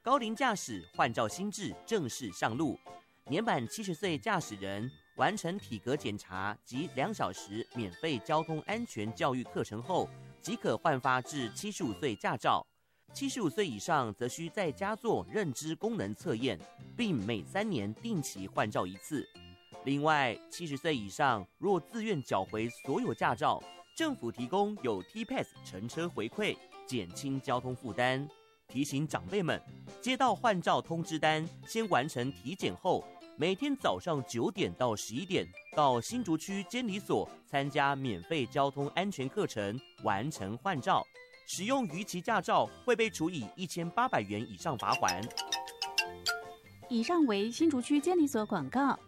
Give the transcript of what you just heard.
高龄驾驶换照新制正式上路，年满70岁驾驶人完成体格检查及2小时免费交通安全教育课程后，即可换发至75岁驾照。75岁以上则需在家做认知功能测验，并每3年定期换照1次。另外，70岁以上若自愿缴回所有驾照，政府提供有 T-Pass 乘车回馈，减轻交通负担。提醒长辈们，接到换照通知单，先完成体检后，每天早上9点到11点到新竹区监理所参加免费交通安全课程，完成换照。使用逾期驾照会被处以1800元以上罚锾。 以上为新竹区监理所广告。